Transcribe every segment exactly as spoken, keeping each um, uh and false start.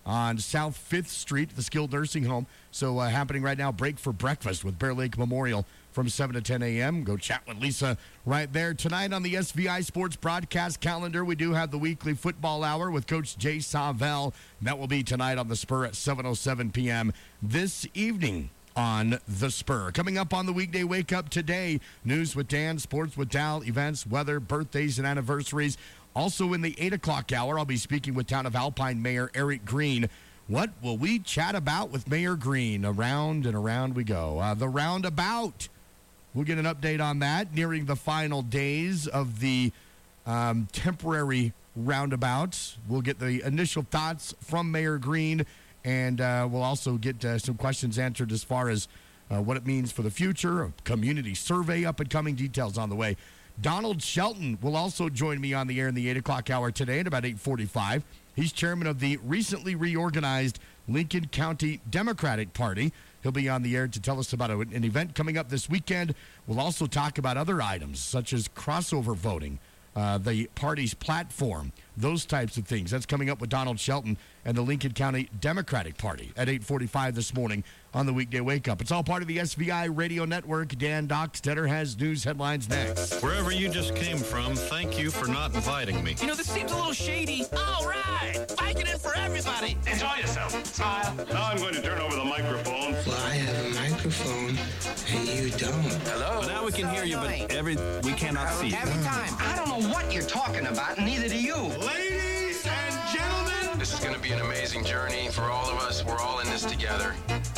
on South fifth Street, the skilled nursing home. So uh, happening right now, break for breakfast with Bear Lake Memorial from seven to ten a.m. Go chat with Lisa right there. Tonight on the S V I Sports broadcast calendar, we do have the weekly football hour with Coach Jay Savell. That will be tonight on the Spur at seven oh seven p.m. this evening on the Spur. Coming up on the weekday wake up today, news with Dan, sports with Dal, events, weather, birthdays, and anniversaries. Also in the eight o'clock hour, I'll be speaking with Town of Alpine Mayor Eric Green. What will we chat about with Mayor Green? Around and around we go. Uh, the roundabout. We'll get an update on that, nearing the final days of the um, temporary roundabouts. We'll get the initial thoughts from Mayor Green, and uh, we'll also get uh, some questions answered as far as uh, what it means for the future, a community survey, up-and-coming details on the way. Donald Shelton will also join me on the air in the eight o'clock hour today at about eight forty-five. He's chairman of the recently reorganized Lincoln County Democratic Party. He'll be on the air to tell us about a, an event coming up this weekend. We'll also talk about other items such as crossover voting, uh, the party's platform, those types of things. That's coming up with Donald Shelton and the Lincoln County Democratic Party at eight forty-five this morning on the weekday wake up. It's all part of the S V I Radio Network. Dan Dockstetter has news headlines next. Wherever you just came from, thank you for not inviting me. You know, this seems a little shady. All right, Vicodin in for everybody. Enjoy yourself. Smile. Now I'm going to turn over the microphone. Well, I have a microphone and you don't. Hello. Well, now we can so hear you, annoying. but every we cannot see you. Every time. I don't know what you're talking about, and neither do you. Ladies and gentlemen, this is going to be an amazing journey for all of us. We're all in this together.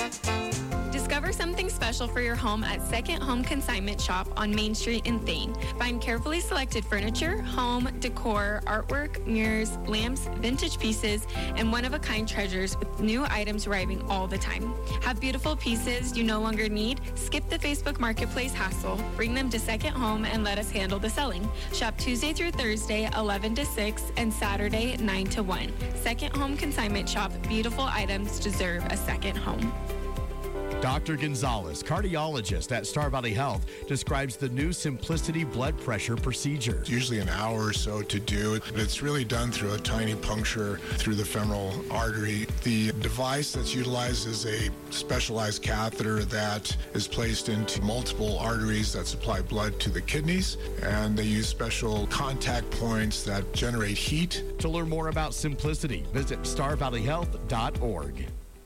Discover something special for your home at Second Home Consignment Shop on Main Street in Thane. Find carefully selected furniture, home, decor, artwork, mirrors, lamps, vintage pieces, and one-of-a-kind treasures with new items arriving all the time. Have beautiful pieces you no longer need? Skip the Facebook Marketplace hassle. Bring them to Second Home and let us handle the selling. Shop Tuesday through Thursday, eleven to six, and Saturday, nine to one. Second Home Consignment Shop. Beautiful items deserve a second home. Doctor Gonzalez, cardiologist at Star Valley Health, describes the new Simplicity blood pressure procedure. It's usually an hour or so to do it, but it's really done through a tiny puncture through the femoral artery. The device that's utilized is a specialized catheter that is placed into multiple arteries that supply blood to the kidneys, and they use special contact points that generate heat. To learn more about Simplicity, visit star valley health dot org.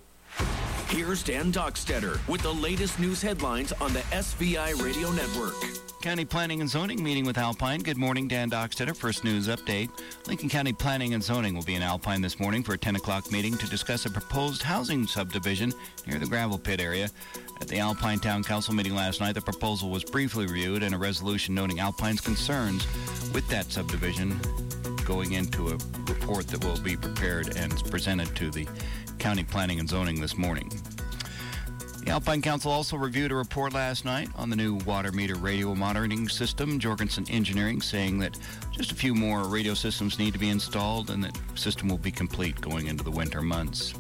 Here's Dan Dockstetter with the latest news headlines on the S V I Radio Network. County Planning and Zoning meeting with Alpine. Good morning, Dan Dockstetter. First news update. Lincoln County Planning and Zoning will be in Alpine this morning for a ten o'clock meeting to discuss a proposed housing subdivision near the gravel pit area. At the Alpine Town Council meeting last night, the proposal was briefly reviewed and a resolution noting Alpine's concerns with that subdivision going into a report that will be prepared and presented to the County Planning and Zoning this morning. The Alpine Council also reviewed a report last night on the new water meter radio monitoring system. Jorgensen Engineering saying that just a few more radio systems need to be installed and that the system will be complete going into the winter months.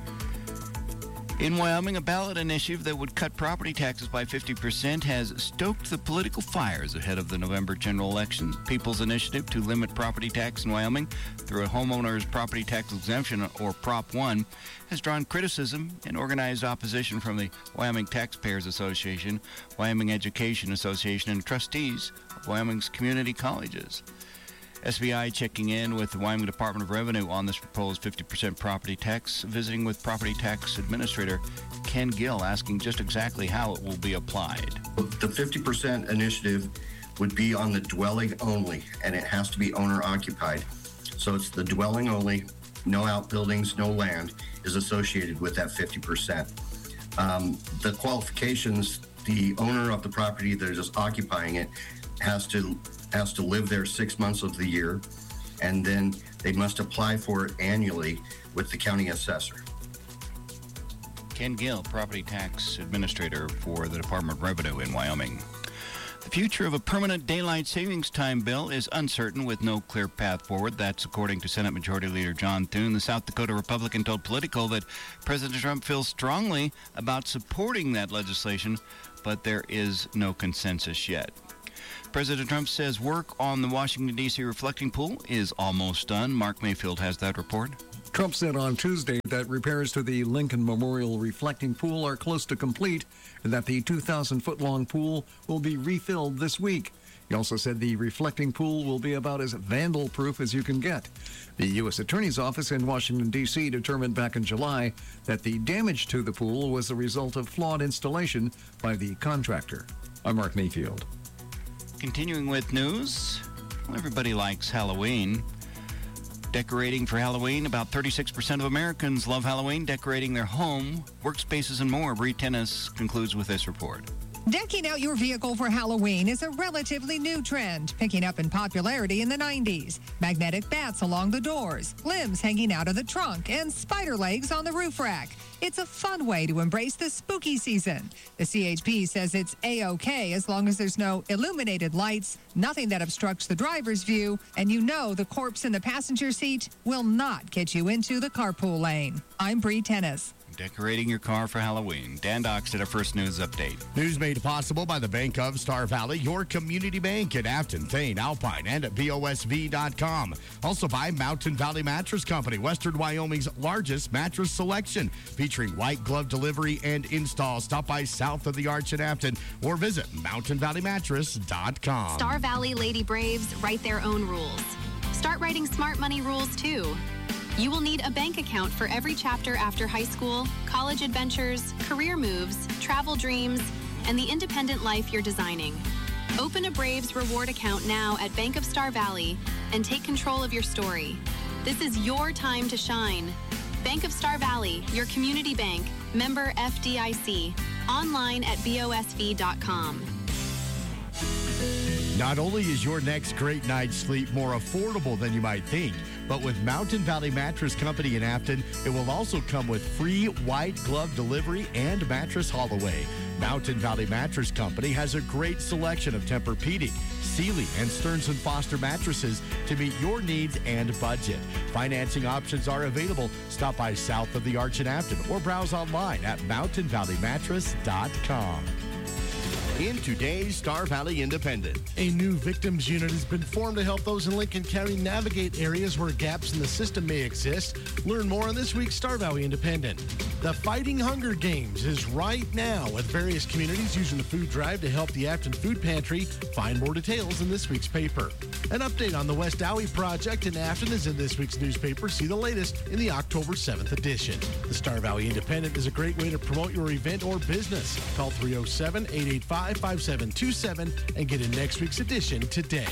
In Wyoming, a ballot initiative that would cut property taxes by fifty percent has stoked the political fires ahead of the November general election. People's Initiative to limit property tax in Wyoming through a homeowner's property tax exemption, or Prop one, has drawn criticism and organized opposition from the Wyoming Taxpayers Association, Wyoming Education Association, and trustees of Wyoming's community colleges. S V I checking in with the Wyoming Department of Revenue on this proposed fifty percent property tax, visiting with Property Tax Administrator Ken Gill, asking just exactly how it will be applied. The fifty percent initiative would be on the dwelling only, and it has to be owner-occupied. So it's the dwelling only, no outbuildings, no land is associated with that fifty percent. Um, the qualifications, the owner of the property that is occupying it has to has to live there six months of the year, and then they must apply for it annually with the county assessor. Ken Gill, Property Tax Administrator for the Department of Revenue in Wyoming. The future of a permanent daylight savings time bill is uncertain with no clear path forward. That's according to Senate Majority Leader John Thune. The South Dakota Republican told Politico that President Trump feels strongly about supporting that legislation, but there is no consensus yet. President Trump says work on the Washington, D C reflecting pool is almost done. Mark Mayfield has that report. Trump said on Tuesday that repairs to the Lincoln Memorial reflecting pool are close to complete and that the two thousand foot long pool will be refilled this week. He also said the reflecting pool will be about as vandal-proof as you can get. The U S Attorney's Office in Washington, D C determined back in July that the damage to the pool was the result of flawed installation by the contractor. I'm Mark Mayfield. Continuing with news, well, everybody likes Halloween. Decorating for Halloween, about thirty-six percent of Americans love Halloween, decorating their home, workspaces, and more. Bree Tennis concludes with this report. Decking out your vehicle for Halloween is a relatively new trend, picking up in popularity in the nineties. Magnetic bats along the doors, limbs hanging out of the trunk, and spider legs on the roof rack. It's a fun way to embrace the spooky season. The C H P says it's A-OK as long as there's no illuminated lights, nothing that obstructs the driver's view, and you know the corpse in the passenger seat will not get you into the carpool lane. I'm Bree Tennis. Decorating your car for Halloween. Dan Dox did a first news update. News made possible by the Bank of Star Valley, your community bank at Afton, Thane, Alpine, and at B O S V dot com. Also by Mountain Valley Mattress Company, Western Wyoming's largest mattress selection, featuring white glove delivery and install. Stop by south of the Arch in Afton or visit mountain valley mattress dot com. Star Valley Lady Braves write their own rules. Start writing smart money rules too. You will need a bank account for every chapter after high school, college adventures, career moves, travel dreams, and the independent life you're designing. Open a Braves reward account now at Bank of Star Valley and take control of your story. This is your time to shine. Bank of Star Valley, your community bank, member F D I C, online at B O S V dot com. Not only is your next great night's sleep more affordable than you might think, but with Mountain Valley Mattress Company in Afton, it will also come with free white glove delivery and mattress haul away. Mountain Valley Mattress Company has a great selection of Tempur-Pedic, Sealy, and Stearns and Foster mattresses to meet your needs and budget. Financing options are available. Stop by south of the Arch in Afton or browse online at mountain valley mattress dot com. In today's Star Valley Independent. A new victims unit has been formed to help those in Lincoln County navigate areas where gaps in the system may exist. Learn more on this week's Star Valley Independent. The Fighting Hunger Games is right now with various communities using the food drive to help the Afton Food Pantry. Find more details in this week's paper. An update on the West Dowie project in Afton is in this week's newspaper. See the latest in the October seventh edition. The Star Valley Independent is a great way to promote your event or business. Call three oh seven, eight eight five, five seven two seven and get in next week's edition today.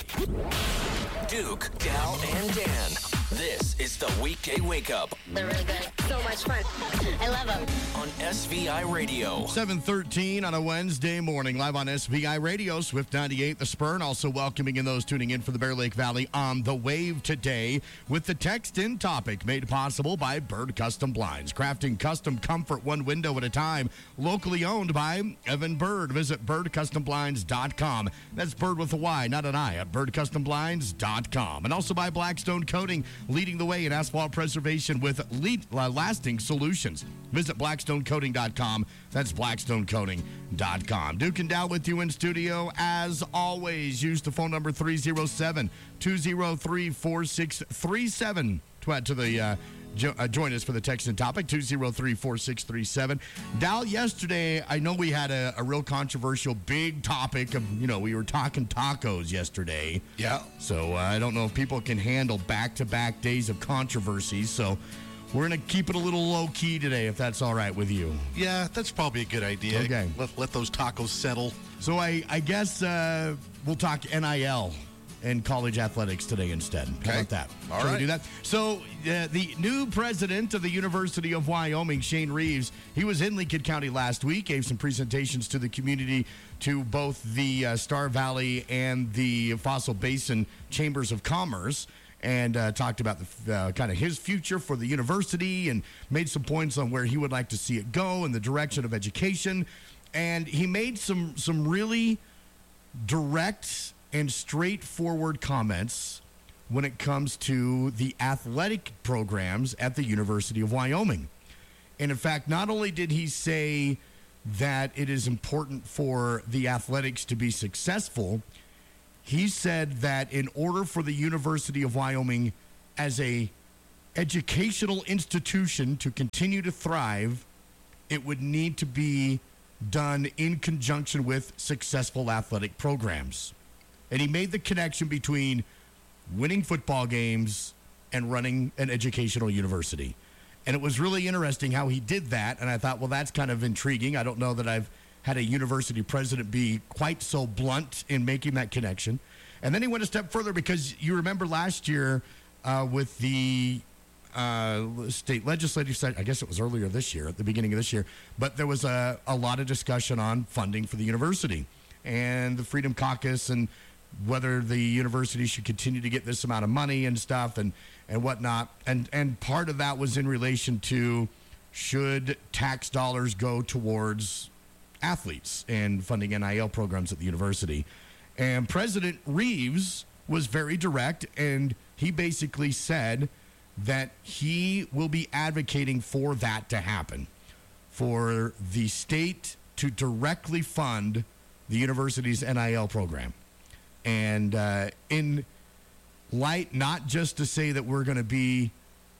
Duke, Dal, and Dan. This is the Weekday Wake Up. They're really good. So much fun. I love them. On S V I Radio. seven thirteen on a Wednesday morning, live on S V I Radio, Swift ninety-eight, The Spur, and also welcoming in those tuning in for the Bear Lake Valley on the Wave today with the text-in topic made possible by Bird Custom Blinds, crafting custom comfort one window at a time, locally owned by Evan Bird. Visit bird custom blinds dot com. That's Bird with a Y, not an I, at bird custom blinds dot com. And also by Blackstone Coating, leading the way in asphalt preservation with lead, uh, lasting solutions. Visit blackstone coating dot com. That's blackstone coating dot com. Duke and Dow with you in studio. As always, use the phone number three oh seven, two oh three, four six three seven to add to the uh, jo- uh, join us for the text and topic, two oh three, four six three seven. Dow, yesterday, I know we had a, a real controversial big topic of, you know, we were talking tacos yesterday. Yeah. So uh, I don't know if people can handle back-to-back days of controversies, so we're going to keep it a little low-key today, if that's all right with you. Yeah, that's probably a good idea. Okay. Let, let those tacos settle. So I, I guess uh, we'll talk N I L and college athletics today instead. Okay. How about that? All Shall right. we do that? So uh, the new president of the University of Wyoming, Shane Reeves, he was in Lincoln County last week, gave some presentations to the community, to both the uh, Star Valley and the Fossil Basin Chambers of Commerce, and uh, talked about the uh, kind of his future for the university and made some points on where he would like to see it go in the direction of education. And he made some some really direct and straightforward comments when it comes to the athletic programs at the University of Wyoming. And in fact, not only did he say that it is important for the athletics to be successful, he said that in order for the University of Wyoming as a educational institution to continue to thrive, it would need to be done in conjunction with successful athletic programs. And he made the connection between winning football games and running an educational university. And it was really interesting how he did that. And I thought, well, that's kind of intriguing. I don't know that I've had a university president be quite so blunt in making that connection. And then he went a step further, because you remember last year uh, with the uh, state legislative session, I guess it was earlier this year, at the beginning of this year, but there was a, a lot of discussion on funding for the university and the Freedom Caucus and whether the university should continue to get this amount of money and stuff and, and whatnot. And, and part of that was in relation to, should tax dollars go towards athletes and funding N I L programs at the university. And President Reeves was very direct, and he basically said that he will be advocating for that to happen, for the state to directly fund the university's N I L program. And uh, in light, not just to say that we're going to be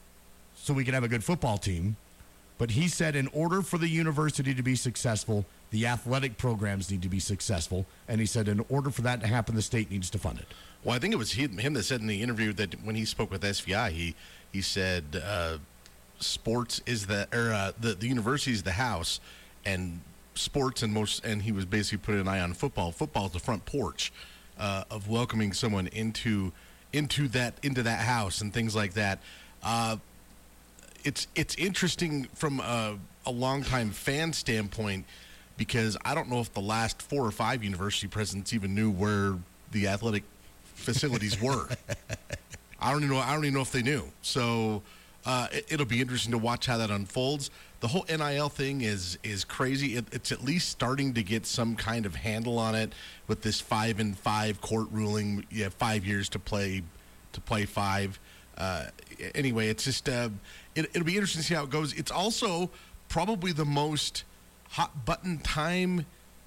so we can have a good football team, but he said in order for the university to be successful, the athletic programs need to be successful. And he said in order for that to happen, the state needs to fund it. Well, I think it was him, him that said in the interview that when he spoke with S V I, he he said uh, sports is the or uh, the the university is the house, and sports and most and he was basically putting an eye on football. Football is the front porch uh, of welcoming someone into into that into that house and things like that. Uh, it's it's interesting from a, a longtime fan standpoint, because I don't know if the last four or five university presidents even knew where the athletic facilities were. I don't even know. I don't even know if they knew. So uh, it, it'll be interesting to watch how that unfolds. The whole N I L thing is is crazy. It, it's at least starting to get some kind of handle on it with this five and five court ruling. You have five years to play to play five. Uh, anyway, it's just uh, it, it'll be interesting to see how it goes. It's also probably the most hot button time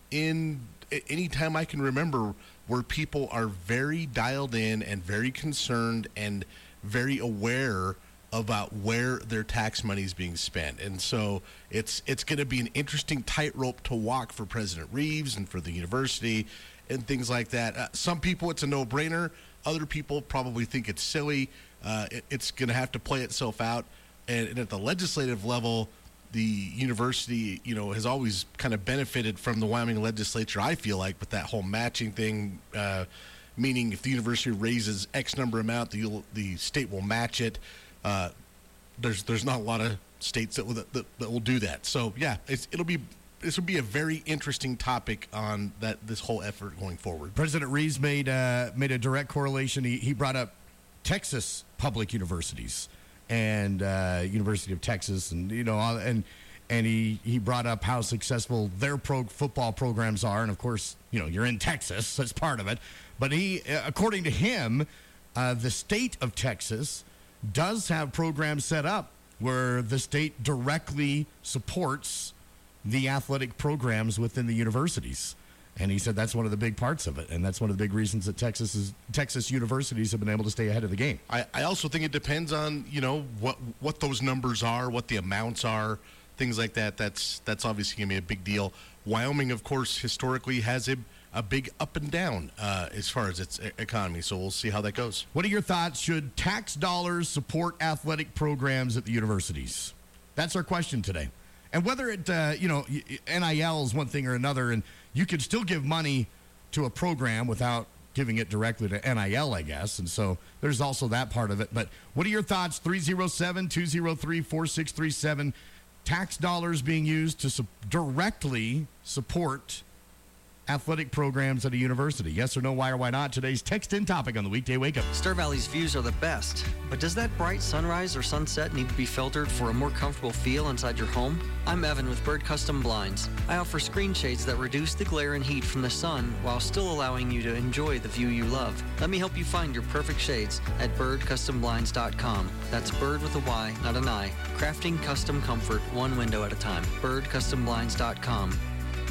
in any time I can remember where people are very dialed in and very concerned and very aware about where their tax money is being spent. And so it's it's going to be an interesting tightrope to walk for President Reeves and for the university and things like that. Uh, some people, it's a no-brainer. Other people probably think it's silly. Uh, it, it's going to have to play itself out. And, and at the legislative level, the university, you know, has always kind of benefited from the Wyoming legislature, I feel like, with that whole matching thing, uh, meaning if the university raises X number amount, the the state will match it. Uh, there's there's not a lot of states that will, that, that will do that. So yeah, it's, it'll be this will be a very interesting topic on that this whole effort going forward. President Reeves made uh, made a direct correlation. He he brought up Texas public universities and uh, University of Texas, and you know, and and he, he brought up how successful their pro football programs are, and of course, you know, you're in Texas, that's part of it. But he, according to him, uh, the state of Texas does have programs set up where the state directly supports the athletic programs within the universities. And he said that's one of the big parts of it, and that's one of the big reasons that Texas is, Texas universities have been able to stay ahead of the game. I, I also think it depends on, you know, what what those numbers are, what the amounts are, things like that. That's that's obviously going to be a big deal. Wyoming, of course, historically has a, a big up and down uh, as far as its economy, so we'll see how that goes. What are your thoughts? Should tax dollars support athletic programs at the universities? That's our question today. And whether it, uh, you know, N I L is one thing or another, and you can still give money to a program without giving it directly to N I L, I guess. And so there's also that part of it. But what are your thoughts? three oh seven, two oh three, four six three seven. Tax dollars being used to su- directly support athletic programs at a university. Yes or no, why or why not? Today's text-in topic on the Weekday Wake Up. Star Valley's views are the best, but does that bright sunrise or sunset need to be filtered for a more comfortable feel inside your home? I'm Evan with Bird Custom Blinds. I offer screen shades that reduce the glare and heat from the sun while still allowing you to enjoy the view you love. Let me help you find your perfect shades at bird custom blinds dot com. That's bird with a Y, not an I. Crafting custom comfort one window at a time. bird custom blinds dot com.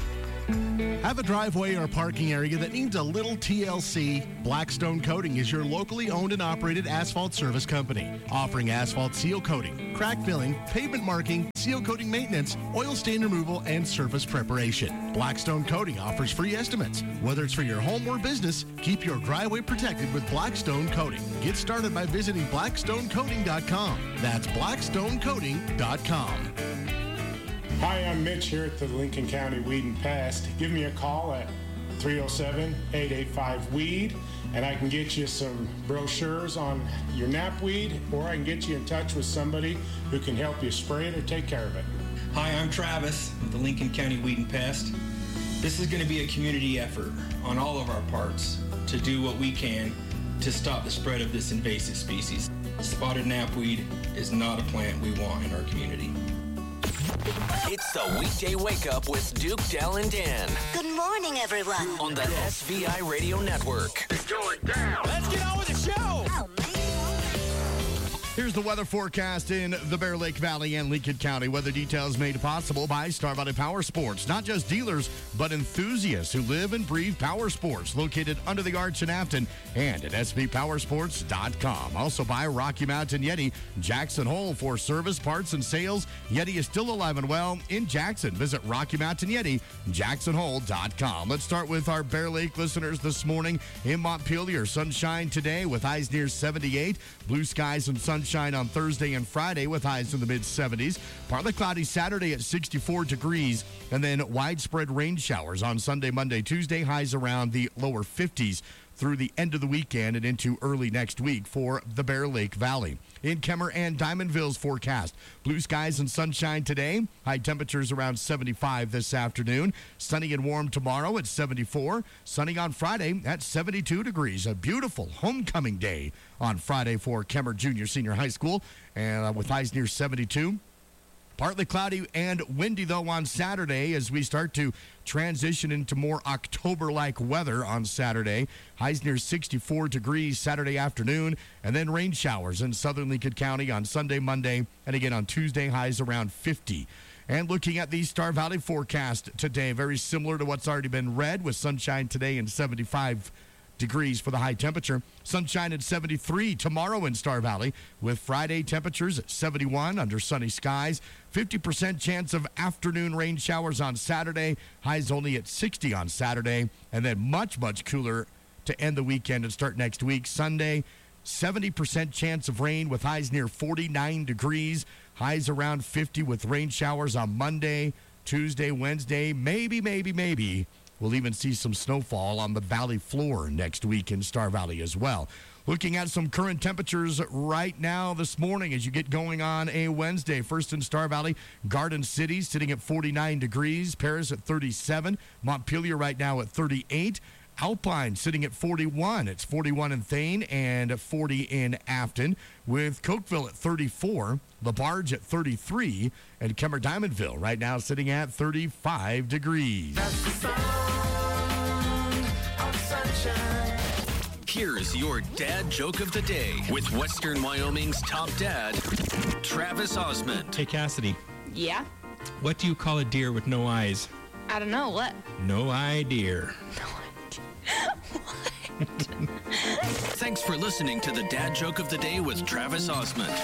Have a driveway or parking area that needs a little T L C? Blackstone Coating is your locally owned and operated asphalt service company, offering asphalt seal coating, crack filling, pavement marking, seal coating maintenance, oil stain removal, and surface preparation. Blackstone Coating offers free estimates. Whether it's for your home or business, keep your driveway protected with Blackstone Coating. Get started by visiting blackstone coating dot com. That's blackstone coating dot com. Hi, I'm Mitch here at the Lincoln County Weed and Pest. Give me a call at three oh seven, eight eight five, weed, and I can get you some brochures on your knapweed, or I can get you in touch with somebody who can help you spray it or take care of it. Hi, I'm Travis with the Lincoln County Weed and Pest. This is going to be a community effort on all of our parts to do what we can to stop the spread of this invasive species. Spotted knapweed is not a plant we want in our community. It's the weekday wake up with Duke, Del, and Dan. Good morning, everyone. On the S V I Radio Network. It's going down. Let's get on with the show. Oh, Here's the weather forecast in the Bear Lake Valley and Lincoln County. Weather details made possible by Star Valley Power Sports. Not just dealers, but enthusiasts who live and breathe power sports. Located under the arch in Afton and at S V power sports dot com. Also by Rocky Mountain Yeti, Jackson Hole for service, parts, and sales. Yeti is still alive and well in Jackson. Visit Rocky Mountain Yeti, jackson hole dot com. Let's start with our Bear Lake listeners this morning in Montpelier. Sunshine today with highs near seventy-eight. Blue skies and sunshine on Thursday and Friday with highs in the mid seventies. Partly cloudy Saturday at sixty-four degrees, and then widespread rain showers on Sunday, Monday, Tuesday. Highs around the lower fifties through the end of the weekend and into early next week for the Bear Lake Valley. In Kemmer and Diamondville's forecast, blue skies and sunshine today. High temperatures around seventy-five this afternoon. Sunny and warm tomorrow at seventy-four. Sunny on Friday at seventy-two degrees. A beautiful homecoming day on Friday for Kemmer Junior Senior High School, and uh, with highs near seventy-two. Partly cloudy and windy, though, on Saturday as we start to transition into more October-like weather on Saturday. Highs near sixty-four degrees Saturday afternoon, and then rain showers in southern Lincoln County on Sunday, Monday, and again on Tuesday, highs around fifty. And looking at the Star Valley forecast today, very similar to what's already been read, with sunshine today and seventy-five degrees for the high temperature. Sunshine at seventy-three tomorrow in Star Valley, with Friday temperatures at seventy-one under sunny skies. fifty percent chance of afternoon rain showers on Saturday. Highs only at sixty on Saturday. And then much, much cooler to end the weekend and start next week. Sunday, seventy percent chance of rain with highs near forty-nine degrees. Highs around fifty with rain showers on Monday, Tuesday, Wednesday. Maybe, maybe, maybe we'll even see some snowfall on the valley floor next week in Star Valley as well. Looking at some current temperatures right now this morning as you get going on a Wednesday. First in Star Valley, Garden City sitting at forty-nine degrees. Paris at thirty-seven. Montpelier right now at thirty-eight. Alpine sitting at forty-one. It's forty-one in Thane and forty in Afton, with Cokeville at thirty-four, LaBarge at thirty-three, and Kemmer Diamondville right now sitting at thirty-five degrees. That's the sound of sunshine. Here's your dad joke of the day with Western Wyoming's top dad, Travis Osmond. Hey, Cassidy, Yeah? what do you call a deer with no eyes? I don't know. What? No idea. Thanks for listening to the dad joke of the day with Travis Osmond.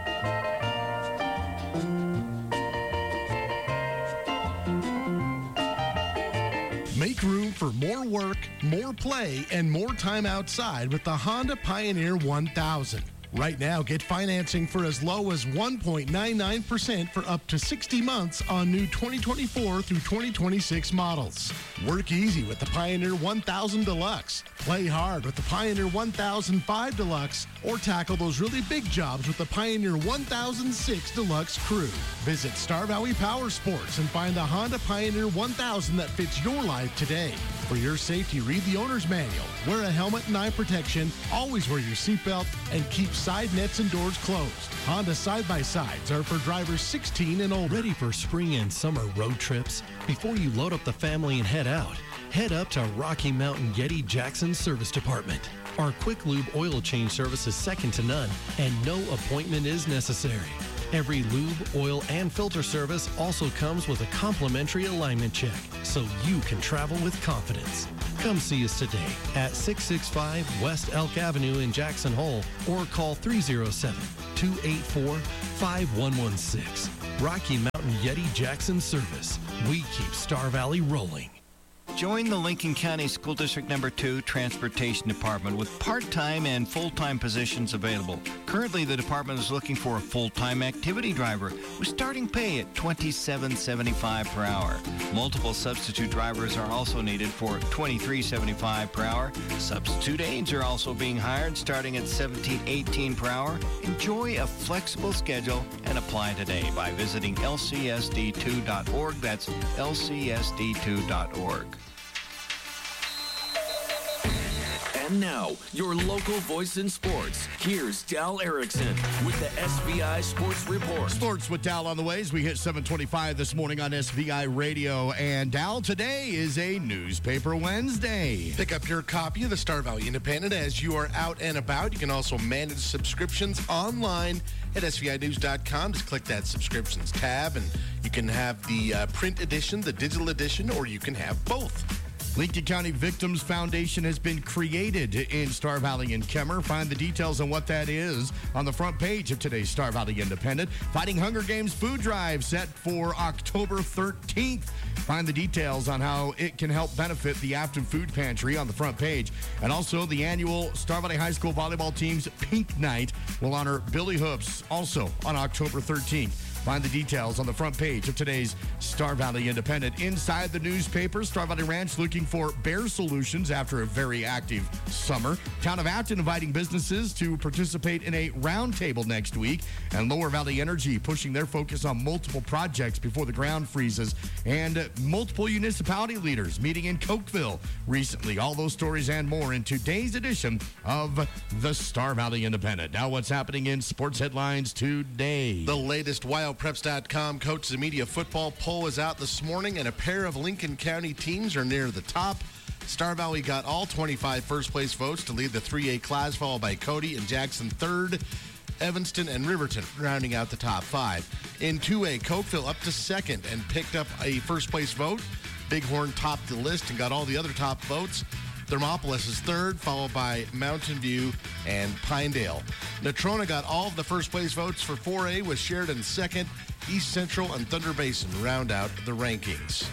Make room for more work, more play, and more time outside with the Honda Pioneer one thousand. Right now, get financing for as low as one point nine nine percent for up to sixty months on new twenty twenty-four through twenty twenty-six models. Work easy with the Pioneer one thousand Deluxe. Play hard with the Pioneer one thousand five Deluxe, or tackle those really big jobs with the Pioneer one thousand six Deluxe Crew. Visit Star Valley Power Sports and find the Honda Pioneer one thousand that fits your life today. For your safety, read the owner's manual. Wear a helmet and eye protection. Always wear your seatbelt and keep side nets and doors closed. Honda side-by-sides are for drivers sixteen and older. Ready for spring and summer road trips? Before you load up the family and head out, head up to Rocky Mountain Yeti Jackson Service Department. Our quick lube oil change service is second to none, and no appointment is necessary. Every lube, oil, and filter service also comes with a complimentary alignment check, so you can travel with confidence. Come see us today at six sixty-five West Elk Avenue in Jackson Hole or call three oh seven, two eight four, five one one six. Rocky Mountain Yeti Jackson Service. We keep Star Valley rolling. Join the Lincoln County School District Number two Transportation Department with part-time and full-time positions available. Currently, the department is looking for a full-time activity driver with starting pay at twenty-seven seventy-five per hour. Multiple substitute drivers are also needed for twenty-three seventy-five per hour. Substitute aides are also being hired starting at seventeen eighteen per hour. Enjoy a flexible schedule and apply today by visiting L C S D two dot org. That's L C S D two dot org. And now, your local voice in sports. Here's Dal Erickson with the S V I Sports Report. Sports with Dal on the way as we hit seven twenty-five this morning on S V I Radio. And Dal, today is a Newspaper Wednesday. Pick up your copy of the Star Valley Independent as you are out and about. You can also manage subscriptions online at S V I news dot com. Just click that subscriptions tab and you can have the uh, print edition, the digital edition, or you can have both. Lincoln County Victims Foundation has been created in Star Valley and Kemmer. Find the details on what that is on the front page of today's Star Valley Independent. Fighting Hunger Games food drive set for October thirteenth. Find the details on how it can help benefit the Afton Food Pantry on the front page. And also the annual Star Valley High School volleyball team's Pink Night will honor Billy Hoops also on October thirteenth. Find the details on the front page of today's Star Valley Independent. Inside the newspaper, Star Valley Ranch looking for bear solutions after a very active summer. Town of Afton inviting businesses to participate in a roundtable next week. And Lower Valley Energy pushing their focus on multiple projects before the ground freezes. And multiple municipality leaders meeting in Cokeville recently. All those stories and more in today's edition of the Star Valley Independent. Now what's happening in sports headlines today? The latest wild preps dot com Coaches and Media football poll is out this morning, and a pair of Lincoln County teams are near the top. Star Valley got all twenty-five first-place votes to lead the three A class, followed by Cody and Jackson third, Evanston and Riverton rounding out the top five. In two A, Cokeville up to second and picked up a first-place vote. Bighorn topped the list and got all the other top votes. Thermopolis is third, followed by Mountain View and Pinedale. Natrona got all of the first-place votes for four A, with Sheridan second. East Central and Thunder Basin round out the rankings.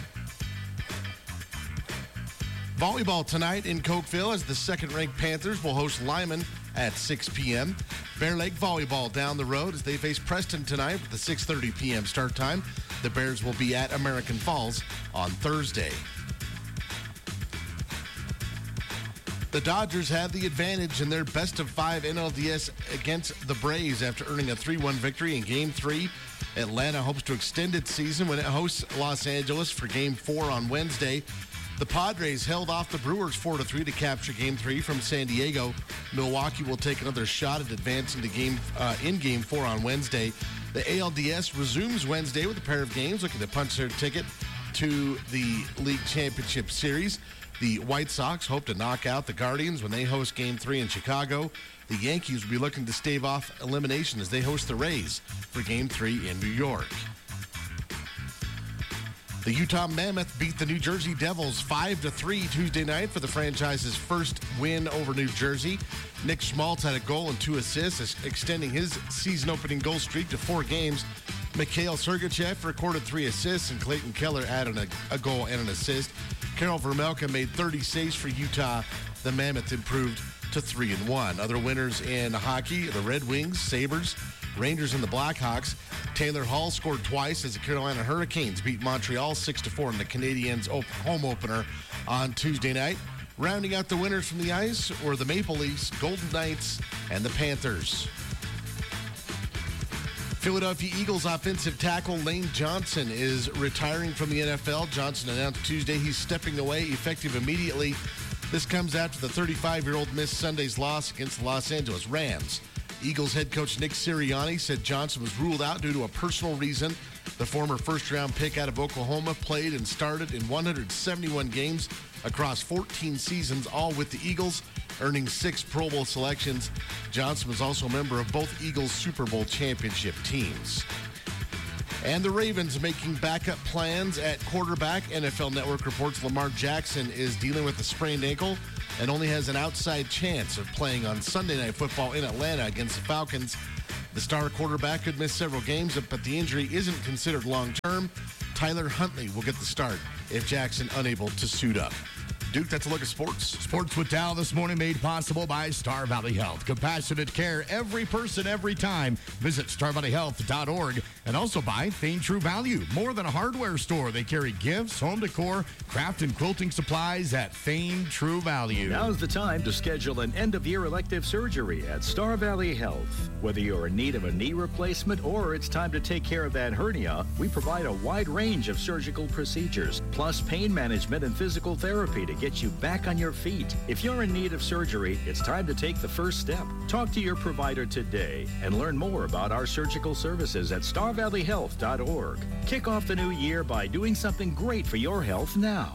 Volleyball tonight in Cokeville as the second-ranked Panthers will host Lyman at six p.m. Bear Lake Volleyball down the road as they face Preston tonight with the six thirty p.m. start time. The Bears will be at American Falls on Thursday. The Dodgers have the advantage in their best of five N L D S against the Braves after earning a three one victory in Game three. Atlanta hopes to extend its season when it hosts Los Angeles for Game four on Wednesday. The Padres held off the Brewers four to three to capture Game three from San Diego. Milwaukee will take another shot at advancing to game uh, in Game four on Wednesday. The A L D S resumes Wednesday with a pair of games looking to punch their ticket to the League Championship Series. The White Sox hope to knock out the Guardians when they host Game three in Chicago. The Yankees will be looking to stave off elimination as they host the Rays for Game three in New York. The Utah Mammoth beat the New Jersey Devils five to three Tuesday night for the franchise's first win over New Jersey. Nick Schmaltz had a goal and two assists, extending his season-opening goal streak to four games. Mikhail Sergachev recorded three assists, and Clayton Keller added a, a goal and an assist. Karol Vermelka made thirty saves for Utah. The Mammoth improved to three and one. Other winners in hockey, the Red Wings, Sabres, Rangers, and the Blackhawks. Taylor Hall scored twice as the Carolina Hurricanes beat Montreal six to four in the Canadiens' home opener on Tuesday night. Rounding out the winners from the ice were the Maple Leafs, Golden Knights, and the Panthers. Philadelphia Eagles offensive tackle Lane Johnson is retiring from the N F L. Johnson announced Tuesday he's stepping away effective immediately. This comes after the thirty-five-year-old missed Sunday's loss against the Los Angeles Rams. Eagles head coach Nick Sirianni said Johnson was ruled out due to a personal reason. The former first-round pick out of Oklahoma played and started in one hundred seventy-one games across fourteen seasons, all with the Eagles, earning six Pro Bowl selections. Johnson was also a member of both Eagles Super Bowl championship teams. And the Ravens making backup plans at quarterback. N F L Network reports Lamar Jackson is dealing with a sprained ankle and only has an outside chance of playing on Sunday Night Football in Atlanta against the Falcons. The star quarterback could miss several games, but the injury isn't considered long-term. Tyler Huntley will get the start if Jackson unable to suit up. Duke, that's a look at sports. Sports with Dow this morning made possible by Star Valley Health. Compassionate care, every person, every time. Visit star valley health dot org. And also by Thane True Value. More than a hardware store. They carry gifts, home decor, craft and quilting supplies at Thane True Value. Now's the time to schedule an end-of-year elective surgery at Star Valley Health. Whether you're in need of a knee replacement or it's time to take care of that hernia, we provide a wide range of surgical procedures, plus pain management and physical therapy to get you back on your feet. If you're in need of surgery, it's time to take the first step. Talk to your provider today and learn more about our surgical services at star valley health dot org. Kick off the new year by doing something great for your health now.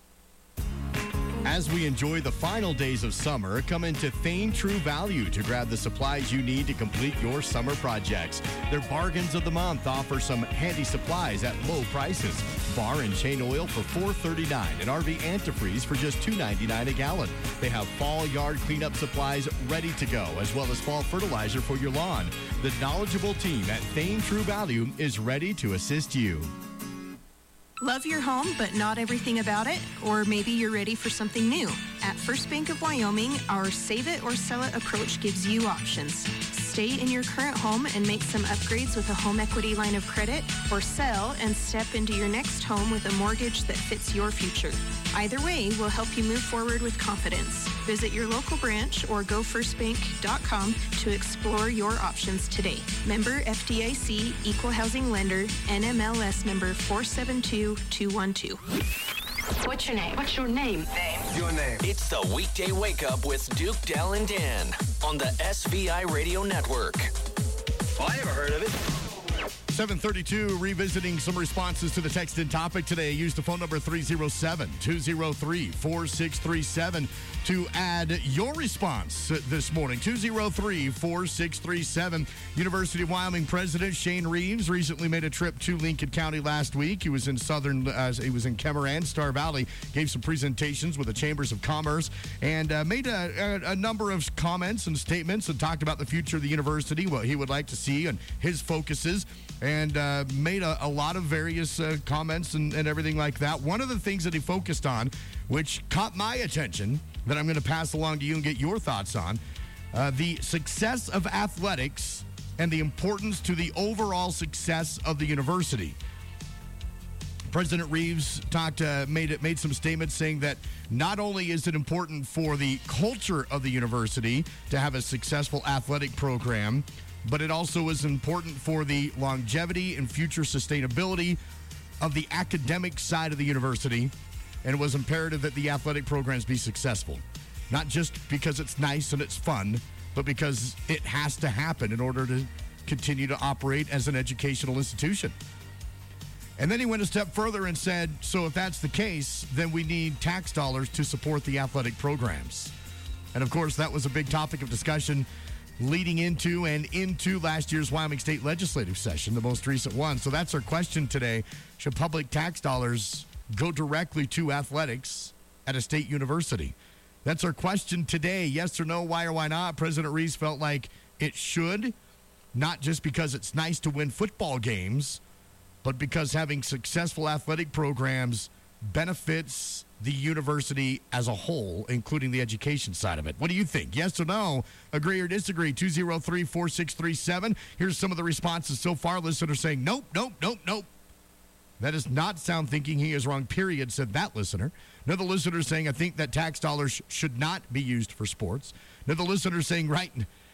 As we enjoy the final days of summer, come into Thane True Value to grab the supplies you need to complete your summer projects. Their bargains of the month offer some handy supplies at low prices. Bar and chain oil for four dollars and thirty-nine cents and R V antifreeze for just two dollars and ninety-nine cents a gallon. They have fall yard cleanup supplies ready to go, as well as fall fertilizer for your lawn. The knowledgeable team at Thane True Value is ready to assist you. Love your home, but not everything about it? Or maybe you're ready for something new. At First Bank of Wyoming, our Save It or Sell It approach gives you options. Stay in your current home and make some upgrades with a home equity line of credit, or sell and step into your next home with a mortgage that fits your future. Either way, we'll help you move forward with confidence. Visit your local branch or go first bank dot com to explore your options today. Member F D I C, Equal Housing Lender, N M L S number four seven two two one two. What's your name? What's your name? Name. Your name. It's the Weekday Wake Up with Duke, Dell, and Dan on the S V I Radio Network. Well, I never heard of it. seven thirty-two, revisiting some responses to the text-in topic today. Use the phone number three oh seven, two oh three, four six three seven to add your response this morning. two oh three, four six three seven. University of Wyoming President Shane Reeves recently made a trip to Lincoln County last week. He was in southern, uh, he was in Cameron, Star Valley, gave some presentations with the Chambers of Commerce, and uh, made a, a, a number of comments and statements and talked about the future of the university, what he would like to see and his focuses, and uh, made a, a lot of various uh, comments and, and everything like that. One of the things that he focused on, which caught my attention, that I'm going to pass along to you and get your thoughts on, uh, the success of athletics and the importance to the overall success of the university. President Reeves talked, uh, made it, made some statements saying that not only is it important for the culture of the university to have a successful athletic program, but it also is important for the longevity and future sustainability of the academic side of the university, and it was imperative that the athletic programs be successful. Not just because it's nice and it's fun, but because it has to happen in order to continue to operate as an educational institution. And then he went a step further and said, so if that's the case, then we need tax dollars to support the athletic programs. And of course, that was a big topic of discussion leading into and into last year's Wyoming State Legislative Session, the most recent one. So that's our question today. Should public tax dollars go directly to athletics at a state university? That's our question today. Yes or no, why or why not? President Reeves felt like it should, not just because it's nice to win football games, but because having successful athletic programs benefits the university as a whole, including the education side of it. What do you think? Yes or no? Agree or disagree? two oh three, four six three seven. Here's some of the responses so far. Listeners saying, nope, nope, nope, nope. That is not sound thinking. He is wrong, period, said that listener. Another listener saying, I think that tax dollars should not be used for sports. Another listener saying, right,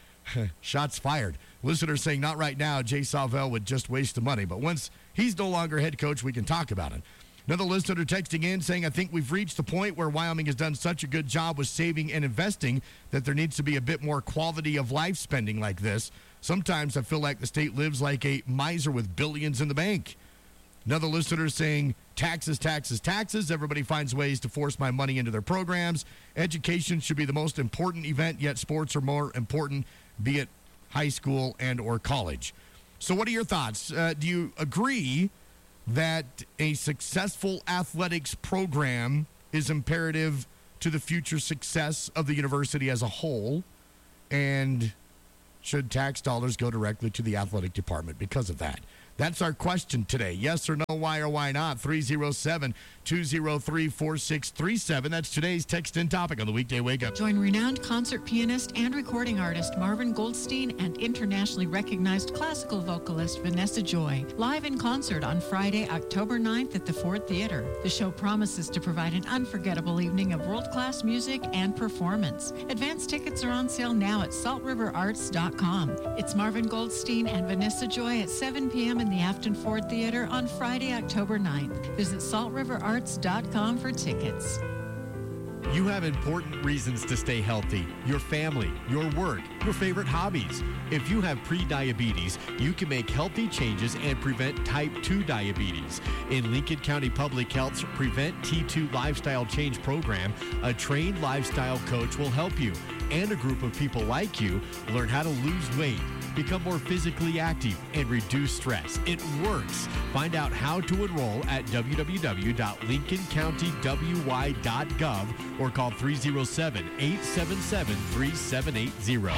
shots fired. Listener saying, not right now. Jay Savell would just waste the money. But once he's no longer head coach, we can talk about it. Another listener texting in saying, I think we've reached the point where Wyoming has done such a good job with saving and investing that there needs to be a bit more quality of life spending like this. Sometimes I feel like the state lives like a miser with billions in the bank. Another listener saying, taxes, taxes, taxes. Everybody finds ways to force my money into their programs. Education should be the most important event, yet sports are more important, be it high school and or college. So what are your thoughts? Uh, do you agree that a successful athletics program is imperative to the future success of the university as a whole? And should tax dollars go directly to the athletic department because of that? That's our question today. Yes or no, why or why not? three oh seven, two oh three, four six three seven. That's today's text in topic on the Weekday Wake Up. Join renowned concert pianist and recording artist Marvin Goldstein and internationally recognized classical vocalist Vanessa Joy live in concert on Friday, October ninth at the Ford Theater. The show promises to provide an unforgettable evening of world-class music and performance. Advance tickets are on sale now at salt river arts dot com. It's Marvin Goldstein and Vanessa Joy at seven p.m. in the Afton Ford Theater on Friday, October ninth. Visit salt river arts dot com for tickets. You have important reasons to stay healthy. Your family, your work, your favorite hobbies. If you have pre-diabetes, you can make healthy changes and prevent type two diabetes. In Lincoln County Public Health's Prevent T two Lifestyle Change program, a trained lifestyle coach will help you and a group of people like you learn how to lose weight, become more physically active, and reduce stress. It works. Find out how to enroll at w w w dot lincoln county w y dot gov or call three oh seven, eight seven seven, three seven eight zero.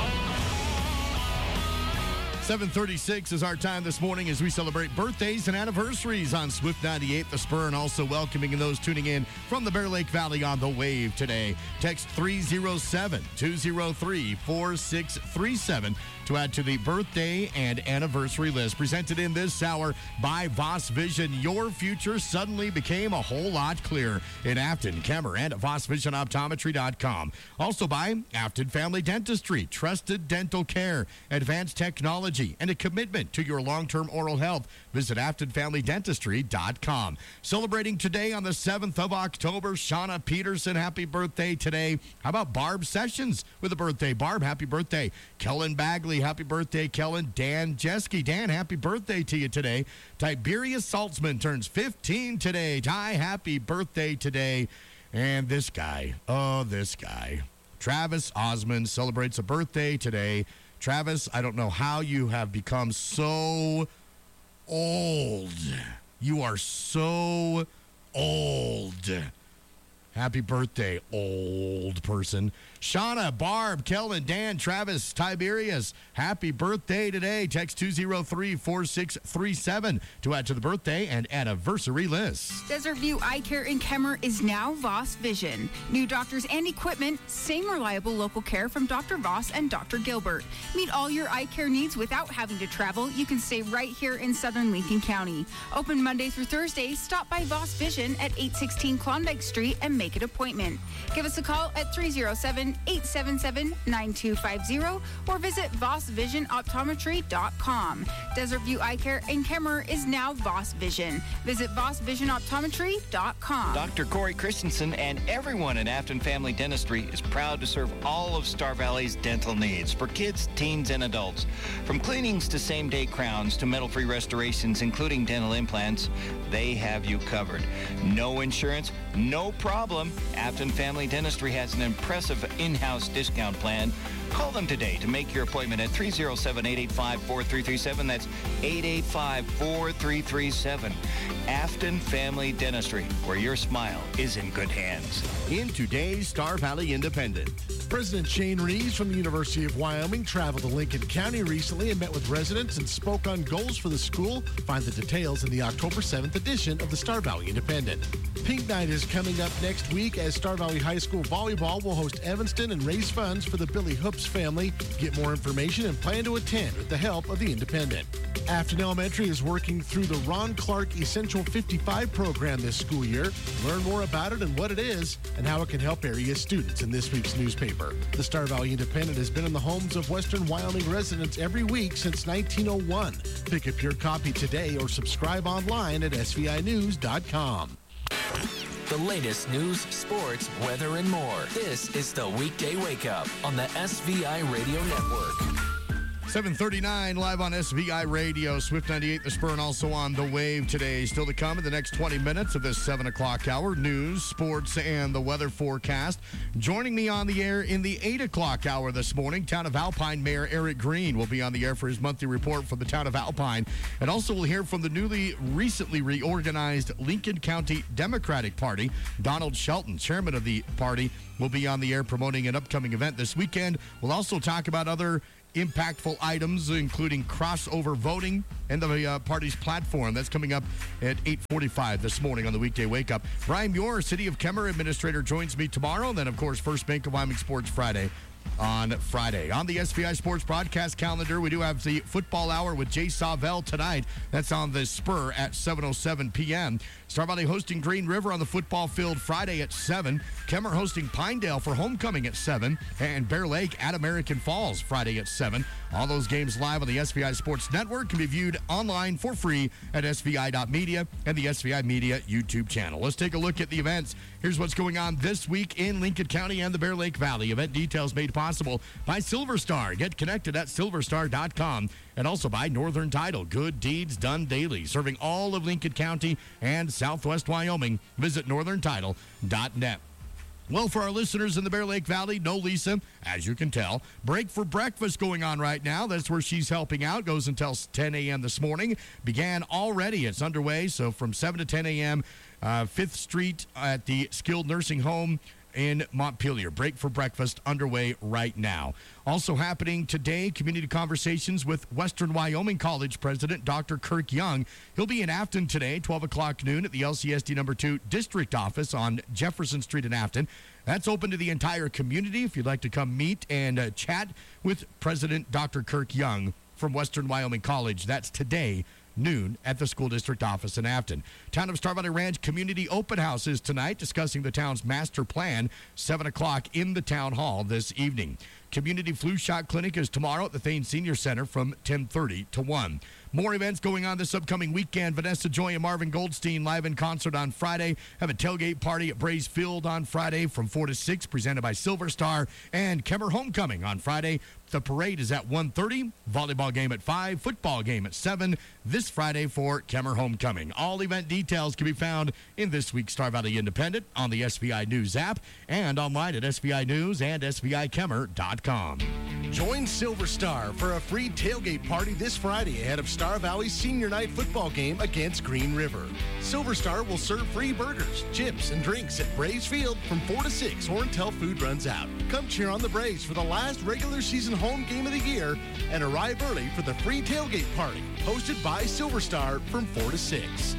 seven thirty-six is our time this morning as we celebrate birthdays and anniversaries on Swift ninety-eight, The Spur, and also welcoming those tuning in from the Bear Lake Valley on the Wave today. Text three oh seven, two oh three, four six three seven to add to the birthday and anniversary list. Presented in this hour by Voss Vision. Your future suddenly became a whole lot clearer in Afton, Kemmer, and at voss vision optometry dot com. Also by Afton Family Dentistry, trusted dental care, advanced technology, and a commitment to your long-term oral health. Visit afton family dentistry dot com. Celebrating today on the seventh of October, Shauna Peterson, happy birthday today. How about Barb Sessions with a birthday? Barb, happy birthday. Kellen Bagley, happy birthday, Kellen. Dan Jeske, Dan, happy birthday to you today. Tiberius Saltzman turns fifteen today. Ty, happy birthday today. And this guy, oh, this guy, Travis Osmond celebrates a birthday today. Travis, I don't know how you have become so old. You are so old. Happy birthday, old person. Shauna, Barb, Kellen, Dan, Travis, Tiberius, happy birthday today. Text two oh three, four six three seven to add to the birthday and anniversary list. Desert View Eye Care in Kemmer is now Voss Vision. New doctors and equipment, same reliable local care from Doctor Voss and Doctor Gilbert. Meet all your eye care needs without having to travel. You can stay right here in southern Lincoln County. Open Monday through Thursday. Stop by Voss Vision at eight sixteen Klondike Street and make an appointment. Give us a call at three oh seven, eight seven seven, nine two five zero or visit voss vision optometry dot com. Desert View Eye Care in Kemmer is now Voss Vision. Visit voss vision optometry dot com. Doctor Corey Christensen and everyone in Afton Family Dentistry is proud to serve all of Star Valley's dental needs for kids, teens, and adults. From cleanings to same-day crowns to metal-free restorations, including dental implants, they have you covered. No insurance, no problem. Afton Family Dentistry has an impressive in-house discount plan. Call them today to make your appointment at three oh seven, eight eight five, four three three seven. That's eight eight five, four three three seven. Afton Family Dentistry, where your smile is in good hands. In today's Star Valley Independent. President Shane Reeves from the University of Wyoming traveled to Lincoln County recently and met with residents and spoke on goals for the school. Find the details in the October seventh edition of the Star Valley Independent. Pink Night is coming up next week as Star Valley High School Volleyball will host Evanston and raise funds for the Billy Hoops family. Get more information and plan to attend with the help of the Independent. Afton Elementary is working through the Ron Clark Essential fifty-five program this school year. Learn more about it and what it is and how it can help area students in this week's newspaper. The Star Valley Independent has been in the homes of Western Wyoming residents every week since nineteen oh one. Pick up your copy today or subscribe online at s v i news dot com. The latest news, sports, weather, and more. This is the Weekday Wake Up on the S V I Radio Network. seven thirty-nine live on S V I Radio, Swift ninety-eight, The Spur, and also on The Wave today. Still to come in the next twenty minutes of this seven o'clock hour, news, sports, and the weather forecast. Joining me on the air in the eight o'clock hour this morning, Town of Alpine Mayor Eric Green will be on the air for his monthly report for the Town of Alpine. And also we'll hear from the newly recently reorganized Lincoln County Democratic Party. Donald Shelton, chairman of the party, will be on the air promoting an upcoming event this weekend. We'll also talk about other impactful items, including crossover voting and the uh, party's platform. That's coming up at eight forty-five this morning on the weekday wake up. Brian Muir, City of Kemmer administrator, joins me tomorrow. And then, of course, First Bank of Wyoming Sports Friday on Friday. On the S V I Sports broadcast calendar, we do have the football hour with Jay Savell tonight. That's on the Spur at seven oh seven p.m. Star Valley hosting Green River on the football field Friday at seven. Kemmer hosting Pinedale for homecoming at seven. And Bear Lake at American Falls Friday at seven. All those games live on the S V I Sports Network can be viewed online for free at S V I dot media and the S V I Media YouTube channel. Let's take a look at the events. Here's what's going on this week in Lincoln County and the Bear Lake Valley. Event details made possible by Silver Star. Get connected at silver star dot com. And also by Northern Title. Good deeds done daily. Serving all of Lincoln County and Southwest Wyoming. Visit northern title dot net. Well, for our listeners in the Bear Lake Valley, no Lisa, as you can tell. Break for breakfast going on right now. That's where she's helping out. Goes until ten a.m. this morning. Began already. It's underway. So from seven to ten a.m., uh, fifth Street at the Skilled Nursing Home in Montpelier. Break for breakfast underway right now. Also happening today, community conversations with Western Wyoming College President Doctor Kirk Young. He'll be in Afton today, twelve o'clock noon at the L C S D number two district office on Jefferson Street in Afton. That's open to the entire community if you'd like to come meet and uh, chat with President Doctor Kirk Young from Western Wyoming College. That's today, noon at the school district office in Afton. Town of Star Valley Ranch Community Open House is tonight, discussing the town's master plan, seven o'clock in the town hall this evening. Community Flu Shot Clinic is tomorrow at the Thane Senior Center from ten thirty to one. More events going on this upcoming weekend. Vanessa Joy and Marvin Goldstein live in concert on Friday. Have a tailgate party at Brays Field on Friday from four to six, presented by Silver Star. And Kemmer Homecoming on Friday. The parade is at one thirty. Volleyball game at five. Football game at seven. This Friday for Kemmer Homecoming. All event details can be found in this week's Star Valley Independent, on the S V I News app, and online at S V I News and S V I Kemmer dot com. Join Silver Star for a free tailgate party this Friday ahead of Star Valley's senior night football game against Green River. Silver Star will serve free burgers, chips, and drinks at Brays Field from four to six or until food runs out. Come cheer on the Brays for the last regular season home game of the year and arrive early for the free tailgate party hosted by Silver Star from four to six.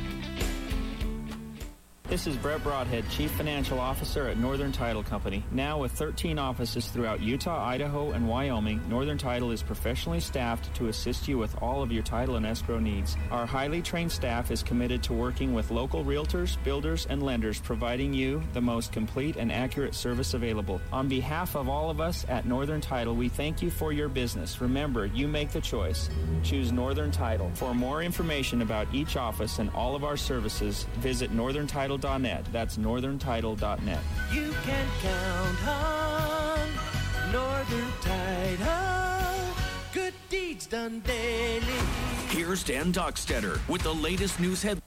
This is Brett Broadhead, Chief Financial Officer at Northern Title Company. Now with thirteen offices throughout Utah, Idaho, and Wyoming, Northern Title is professionally staffed to assist you with all of your title and escrow needs. Our highly trained staff is committed to working with local realtors, builders, and lenders, providing you the most complete and accurate service available. On behalf of all of us at Northern Title, we thank you for your business. Remember, you make the choice. Choose Northern Title. For more information about each office and all of our services, visit northern title dot net. That's northern title dot net. You can count on Northern Title. Good deeds done daily. Here's Dan Dockstetter with the latest news headlines.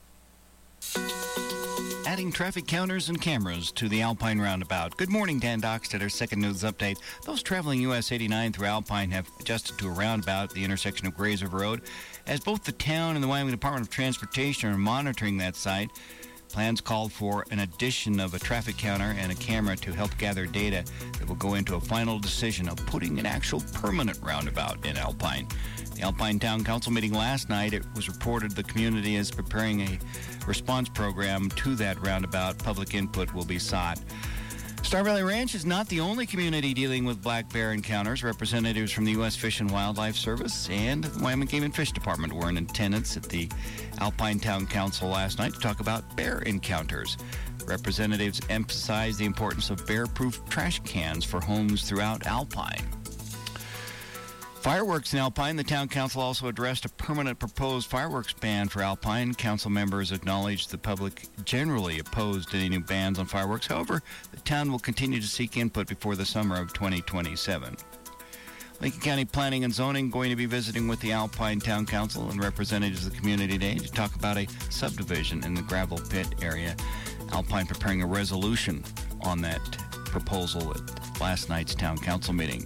Adding traffic counters and cameras to the Alpine Roundabout. Good morning, Dan Dockstetter, second news update. Those traveling U S eighty-nine through Alpine have adjusted to a roundabout at the intersection of Grays River Road, as both the town and the Wyoming Department of Transportation are monitoring that site. Plans called for an addition of a traffic counter and a camera to help gather data that will go into a final decision of putting an actual permanent roundabout in Alpine. The Alpine Town Council meeting last night, it was reported the community is preparing a response program to that roundabout. Public input will be sought. Star Valley Ranch is not the only community dealing with black bear encounters. Representatives from the U S Fish and Wildlife Service and the Wyoming Game and Fish Department were in attendance at the Alpine Town Council last night to talk about bear encounters. Representatives emphasized the importance of bear-proof trash cans for homes throughout Alpine. Fireworks in Alpine. The town council also addressed a permanent proposed fireworks ban for Alpine. Council members acknowledged the public generally opposed any new bans on fireworks. However, the town will continue to seek input before the summer of twenty twenty-seven. Lincoln County Planning and Zoning going to be visiting with the Alpine Town Council and representatives of the community today to talk about a subdivision in the gravel pit area. Alpine preparing a resolution on that proposal at last night's town council meeting.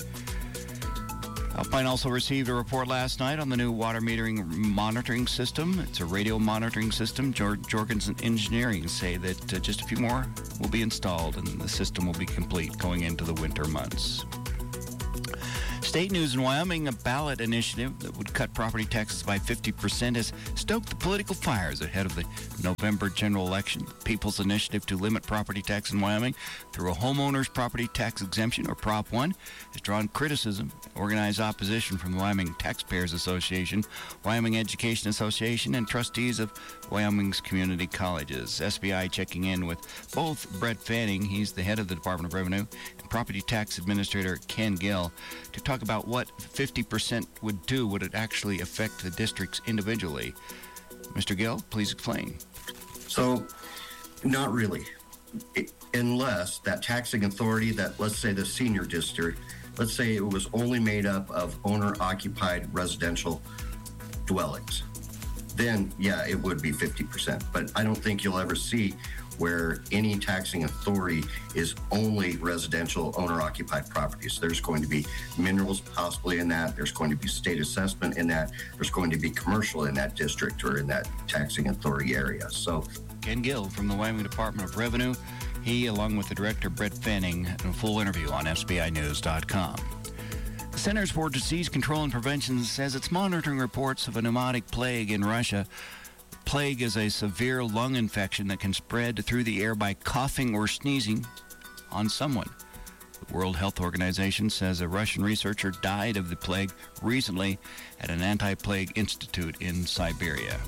Alpine also received a report last night on the new water metering monitoring system. It's a radio monitoring system. Jor- Jorgensen Engineering say that uh, just a few more will be installed and the system will be complete going into the winter months. State news in Wyoming, a ballot initiative that would cut property taxes by fifty percent has stoked the political fires ahead of the November general election. People's Initiative to Limit Property Tax in Wyoming through a homeowner's property tax exemption, or Prop one, has drawn criticism, organized opposition from the Wyoming Taxpayers Association, Wyoming Education Association, and trustees of Wyoming's community colleges. S B I checking in with both Brett Fanning, he's the head of the Department of Revenue, and Property Tax Administrator Ken Gill, to talk about what fifty percent would do. Would it actually affect the districts individually? Mister Gill, please explain. So, not really. It, unless that taxing authority, that let's say the senior district, let's say it was only made up of owner-occupied residential dwellings. Then, yeah, it would be fifty percent. But I don't think you'll ever see where any taxing authority is only residential owner-occupied properties. There's going to be minerals possibly in that. There's going to be state assessment in that. There's going to be commercial in that district or in that taxing authority area. So, Ken Gill from the Wyoming Department of Revenue. He, along with the director, Brett Fanning, in a full interview on S B I news dot com. The Centers for Disease Control and Prevention says it's monitoring reports of a pneumotic plague in Russia. Plague is a severe lung infection that can spread through the air by coughing or sneezing on someone. The World Health Organization says a Russian researcher died of the plague recently at an anti-plague institute in Siberia.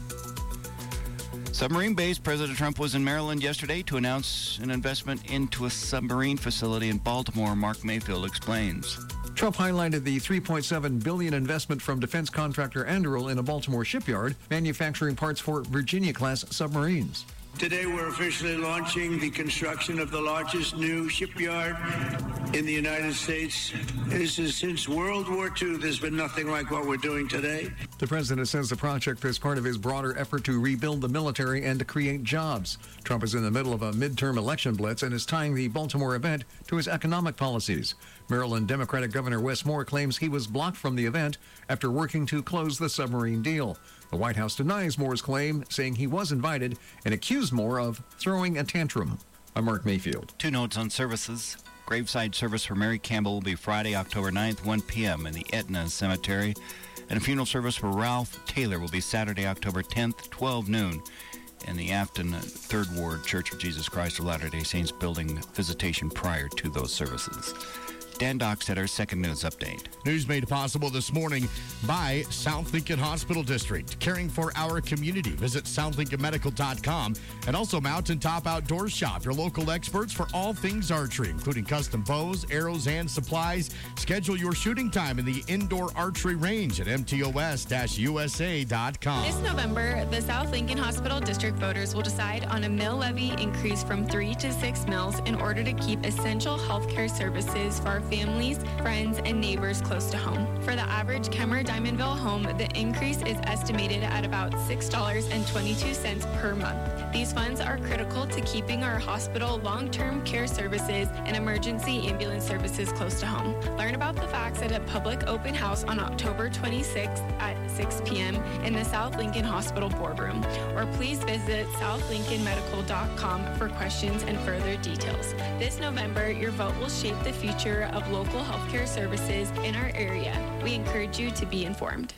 Submarine base. President Trump was in Maryland yesterday to announce an investment into a submarine facility in Baltimore. Mark Mayfield explains. Trump highlighted the three point seven billion dollars investment from defense contractor Anduril in a Baltimore shipyard manufacturing parts for Virginia-class submarines. Today we're officially launching the construction of the largest new shipyard in the United States. This is since World War Two. There's been nothing like what we're doing today. The president says the project is part of his broader effort to rebuild the military and to create jobs. Trump is in the middle of a midterm election blitz and is tying the Baltimore event to his economic policies. Maryland Democratic Governor Wes Moore claims he was blocked from the event after working to close the submarine deal. The White House denies Moore's claim, saying he was invited, and accused Moore of throwing a tantrum. I'm Mark Mayfield. Two notes on services. Graveside service for Mary Campbell will be Friday, October ninth, one p.m. in the Etna Cemetery. And a funeral service for Ralph Taylor will be Saturday, October tenth, twelve noon, in the Afton Third Ward Church of Jesus Christ of Latter-day Saints building. Visitation prior to those services. Dan Dockstetter, Second News Update. News made possible this morning by South Lincoln Hospital District, caring for our community. Visit south lincoln medical dot com, and also Mountaintop Outdoor Shop, your local experts for all things archery, including custom bows, arrows, and supplies. Schedule your shooting time in the indoor archery range at m t o s dash u s a dot com. This November, the South Lincoln Hospital District voters will decide on a mill levy increase from three to six mills in order to keep essential health care services for our families, friends, and neighbors close to home. For the average Kemmer Diamondville home, the increase is estimated at about six dollars and twenty-two cents per month. These funds are critical to keeping our hospital, long-term care services, and emergency ambulance services close to home. Learn about the facts at a public open house on October twenty-sixth at six p.m. in the South Lincoln Hospital boardroom, or please visit south lincoln medical dot com for questions and further details. This November, your vote will shape the future of of local healthcare services in our area. We encourage you to be informed.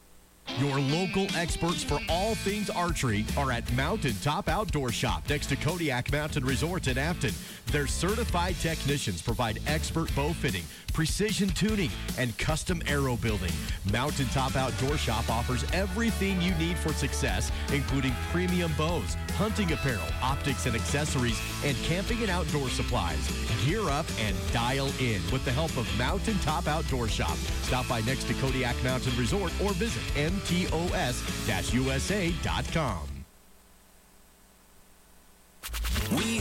Your local experts for all things archery are at Mountaintop Outdoor Shop next to Kodiak Mountain Resort in Afton. Their certified technicians provide expert bow fitting, precision tuning, and custom arrow building. Mountaintop Outdoor Shop offers everything you need for success, including premium bows, hunting apparel, optics and accessories, and camping and outdoor supplies. Gear up and dial in with the help of Mountaintop Outdoor Shop. Stop by next to Kodiak Mountain Resort or visit m t o s dash u s a dot com. We have plenty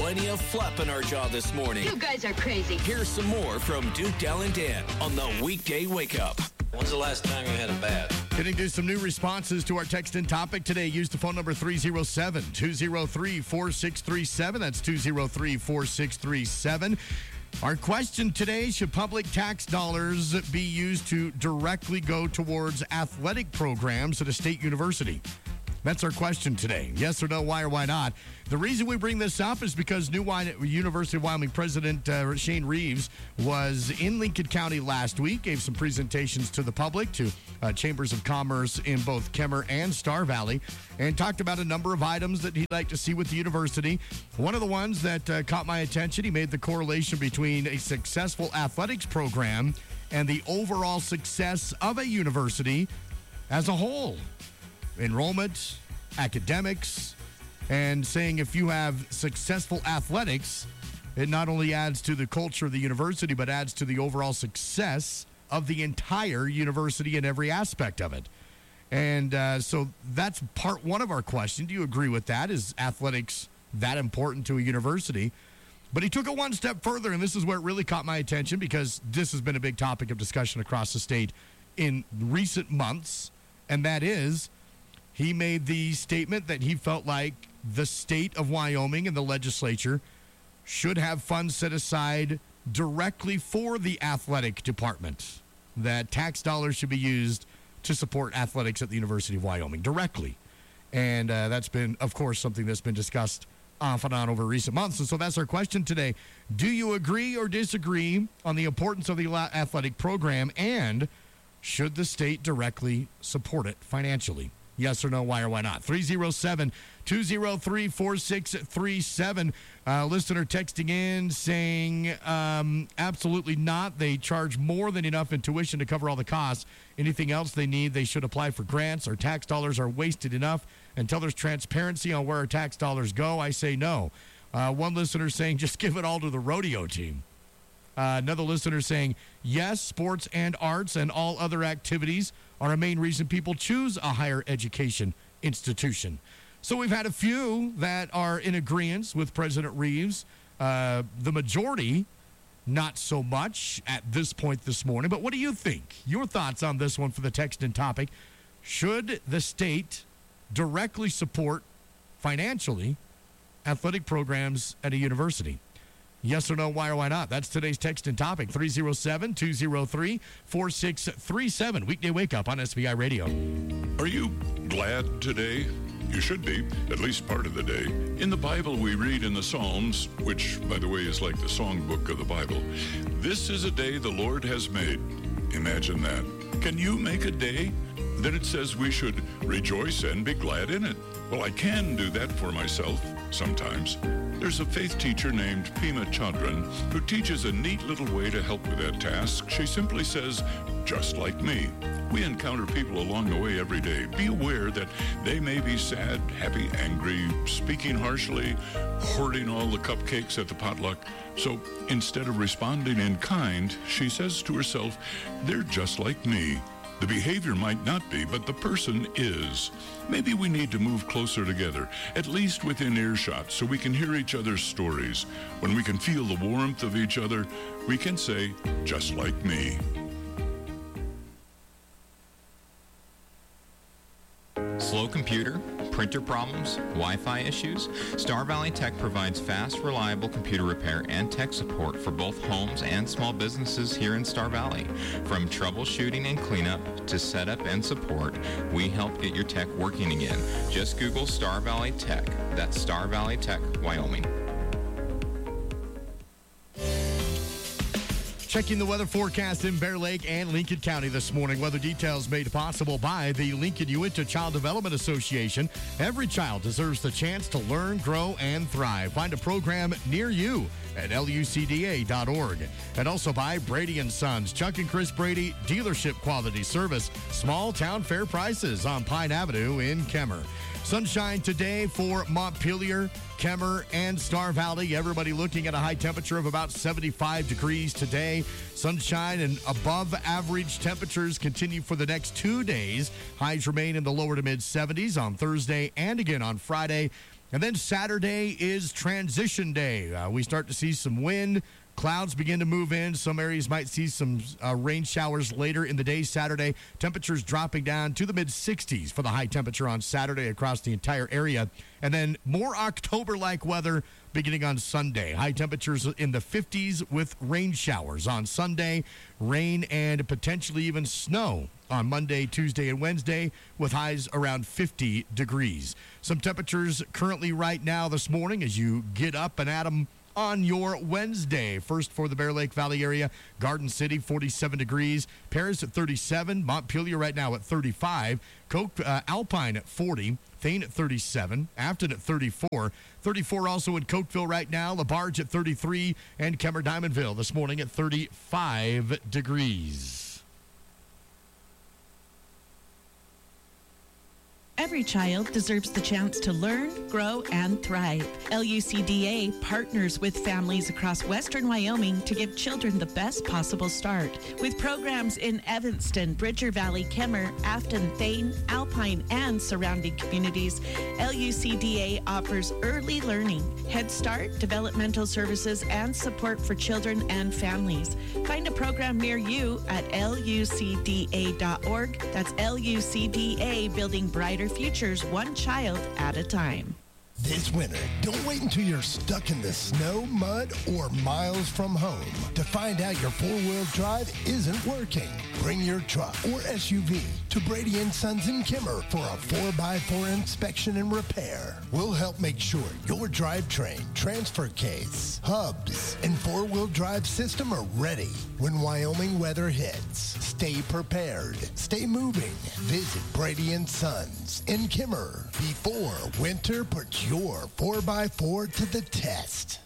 plenty of flap in our jaw this morning. You guys are crazy. Here's some more from Duke, Dal, and Dan on the Weekday Wake Up. When's the last time you had a bath? Getting to some new responses to our text in topic today. Use the phone number three oh seven, two oh three, four six three seven. That's two oh three, four six three seven. Our question today, should public tax dollars be used to directly go towards athletic programs at a state university? That's our question today. Yes or no, why or why not? The reason we bring this up is because New Wy- University of Wyoming President uh, Shane Reeves was in Lincoln County last week, gave some presentations to the public, to uh, chambers of commerce in both Kemmer and Star Valley, and talked about a number of items that he'd like to see with the university. One of the ones that uh, caught my attention, he made the correlation between a successful athletics program and the overall success of a university as a whole. Enrollment, academics, and saying if you have successful athletics, it not only adds to the culture of the university, but adds to the overall success of the entire university in every aspect of it. And uh, so that's part one of our question. Do you agree with that? Is athletics that important to a university? But he took it one step further, and this is where it really caught my attention because this has been a big topic of discussion across the state in recent months, and that is he made the statement that he felt like the state of Wyoming and the legislature should have funds set aside directly for the athletic department, that tax dollars should be used to support athletics at the University of Wyoming directly. And uh, that's been, of course, something that's been discussed off and on over recent months. And so that's our question today. Do you agree or disagree on the importance of the athletic program, and should the state directly support it financially? Yes or no, why or why not? three oh seven, two oh three, four six three seven. Uh, listener texting in saying, um, absolutely not. They charge more than enough in tuition to cover all the costs. Anything else they need, they should apply for grants. Our tax dollars are wasted enough. Until there's transparency on where our tax dollars go, I say no. Uh, one listener saying, just give it all to the rodeo team. Uh, another listener saying, yes, sports and arts and all other activities are a main reason people choose a higher education institution. So we've had a few that are in agreement with President Reeves. Uh, the majority, not so much at this point this morning. But what do you think? Your thoughts on this one for the text and topic. Should the state directly support financially athletic programs at a university? Yes or no, why or why not? That's today's text and topic, three oh seven, two oh three, four six three seven. Weekday Wake Up on S V I Radio. Are you glad today? You should be, at least part of the day. In the Bible, we read in the Psalms, which, by the way, is like the songbook of the Bible, this is a day the Lord has made. Imagine that. Can you make a day? Then it says we should rejoice and be glad in it. Well, I can do that for myself sometimes. There's a faith teacher named Pema Chodron who teaches a neat little way to help with that task. She simply says, just like me. We encounter people along the way every day. Be aware that they may be sad, happy, angry, speaking harshly, hoarding all the cupcakes at the potluck. So instead of responding in kind, she says to herself, they're just like me. The behavior might not be, but the person is. Maybe we need to move closer together, at least within earshot, so we can hear each other's stories. When we can feel the warmth of each other, we can say, just like me. Slow computer, printer problems, Wi-Fi issues? Star Valley Tech provides fast, reliable computer repair and tech support for both homes and small businesses here in Star Valley. From troubleshooting and cleanup to setup and support, we help get your tech working again. Just Google Star Valley Tech. That's Star Valley Tech, Wyoming. Checking the weather forecast in Bear Lake and Lincoln County this morning. Weather details made possible by the Lincoln Uinta Child Development Association. Every child deserves the chance to learn, grow, and thrive. Find a program near you at L U C D A dot org. And also by Brady and Sons, Chuck and Chris Brady, dealership quality service, small town fair prices on Pine Avenue in Kemmer. Sunshine today for Montpelier, Kemmer, and Star Valley. Everybody looking at a high temperature of about seventy-five degrees today. Sunshine and above average temperatures continue for the next two days. Highs remain in the lower to mid seventies on Thursday and again on Friday. And then Saturday is transition day. Uh, we start to see some wind. Clouds begin to move in. Some areas might see some uh, rain showers later in the day Saturday. Temperatures dropping down to the mid sixties for the high temperature on Saturday across the entire area. And then more October-like weather beginning on Sunday. High temperatures in the fifties with rain showers on Sunday. Rain and potentially even snow on Monday, Tuesday, and Wednesday with highs around fifty degrees. Some temperatures currently right now this morning as you get up and at them on your Wednesday. First for the Bear Lake Valley area, Garden City, forty-seven degrees. Paris at thirty-seven. Montpelier right now at thirty-five. Coke, uh, Alpine at forty. Thane at thirty-seven. Afton at thirty-four. thirty-four also in Cokeville right now. LaBarge at thirty-three. And Kemmer Diamondville this morning at thirty-five degrees. Every child deserves the chance to learn, grow, and thrive. L U C D A partners with families across Western Wyoming to give children the best possible start. With programs in Evanston, Bridger Valley, Kemmer, Afton, Thane, Alpine, and surrounding communities, L U C D A offers early learning, Head Start, developmental services, and support for children and families. Find a program near you at L U C D A dot org. That's L U C D A, building brighter futures one child at a time. This winter, don't wait until you're stuck in the snow, mud, or miles from home to find out your four-wheel drive isn't working. Bring your truck or S U V to Brady and Sons in Kimmer for a four by four inspection and repair. We'll help make sure your drivetrain, transfer case, hubs, and four-wheel drive system are ready when Wyoming weather hits. Stay prepared. Stay moving. Visit Brady and Sons in Kimmer before winter puts your four by four to the test.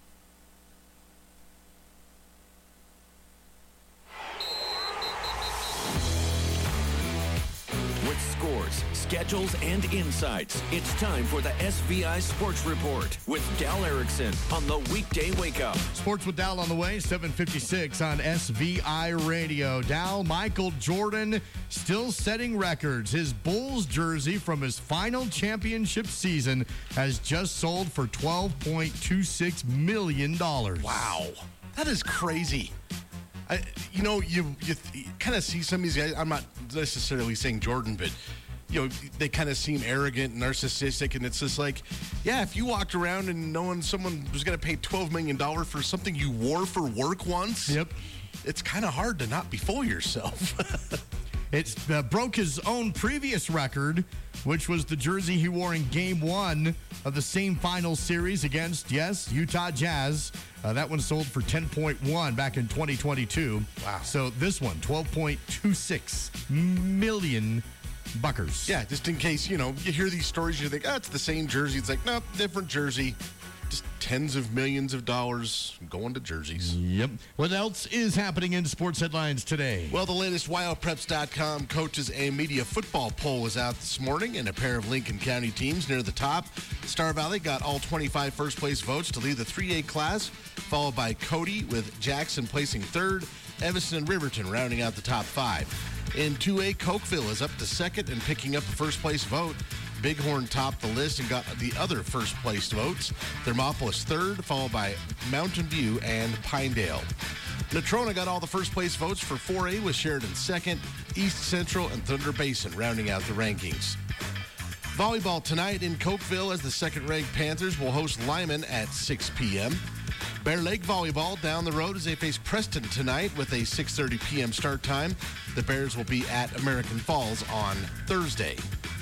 With scores, schedules, and insights, it's time for the S V I Sports Report with Dal Erickson on the weekday Wake Up. Sports with Dal on the way, seven fifty-six on S V I Radio. Dal, Michael Jordan still setting records. His Bulls jersey from his final championship season has just sold for twelve point two six million dollars. Wow. That is crazy. I, you know, you, you, you kind of see some of these guys. I'm not necessarily saying Jordan, but, you know, they kind of seem arrogant and narcissistic. And it's just like, yeah, if you walked around and knowing someone was going to pay twelve million dollars for something you wore for work once, yep, it's kind of hard to not befool yourself. It uh, broke his own previous record, which was the jersey he wore in game one of the same final series against, yes, Utah Jazz. Uh, that one sold for ten point one back in twenty twenty-two. Wow. So this one, twelve point two six million buckers. Yeah, just in case, you know, you hear these stories, you think, oh, it's the same jersey. It's like, no, different jersey. Just tens of millions of dollars going to jerseys. Yep. What else is happening in sports headlines today? Well, the latest Wyo Preps dot com coaches and media football poll is out this morning, and a pair of Lincoln County teams near the top. Star Valley got all twenty-five first-place votes to lead the three A class, followed by Cody with Jackson placing third, Evanston and Riverton rounding out the top five. In two A, Cokeville is up to second and picking up a first-place vote. Bighorn topped the list and got the other first-place votes. Thermopolis third, followed by Mountain View and Pinedale. Natrona got all the first-place votes for four A with Sheridan second, East Central and Thunder Basin rounding out the rankings. Volleyball tonight in Cokeville as the second-ranked Panthers will host Lyman at six p.m. Bear Lake Volleyball down the road as they face Preston tonight with a six thirty p.m. start time. The Bears will be at American Falls on Thursday.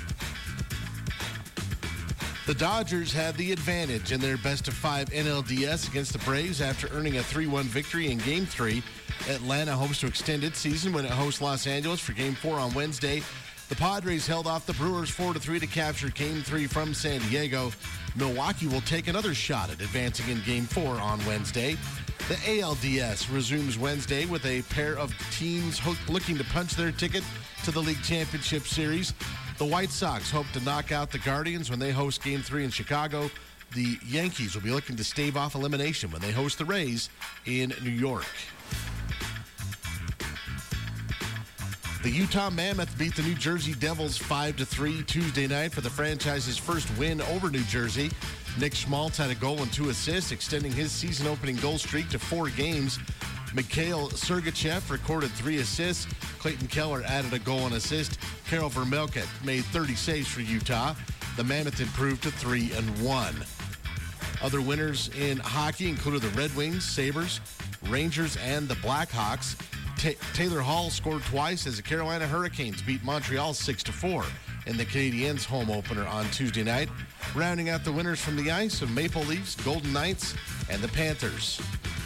The Dodgers had the advantage in their best of five N L D S against the Braves after earning a three one victory in Game three. Atlanta hopes to extend its season when it hosts Los Angeles for Game four on Wednesday. The Padres held off the Brewers four to three to capture Game three from San Diego. Milwaukee will take another shot at advancing in Game four on Wednesday. The A L D S resumes Wednesday with a pair of teams ho- looking to punch their ticket to the League Championship Series. The White Sox hope to knock out the Guardians when they host Game three in Chicago. The Yankees will be looking to stave off elimination when they host the Rays in New York. The Utah Mammoth beat the New Jersey Devils five to three Tuesday night for the franchise's first win over New Jersey. Nick Schmaltz had a goal and two assists, extending his season-opening goal streak to four games. Mikhail Sergachev recorded three assists. Clayton Keller added a goal and assist. Karel Vermelke made thirty saves for Utah. The Mammoth improved to three and one. Other winners in hockey included the Red Wings, Sabres, Rangers, and the Blackhawks. Ta- Taylor Hall scored twice as the Carolina Hurricanes beat Montreal six to four in the Canadiens' home opener on Tuesday night. Rounding out the winners from the ice of Maple Leafs, Golden Knights, and the Panthers.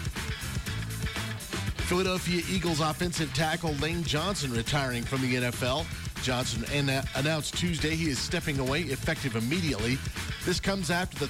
Philadelphia Eagles offensive tackle Lane Johnson retiring from the N F L. Johnson announced Tuesday he is stepping away effective immediately. This comes after the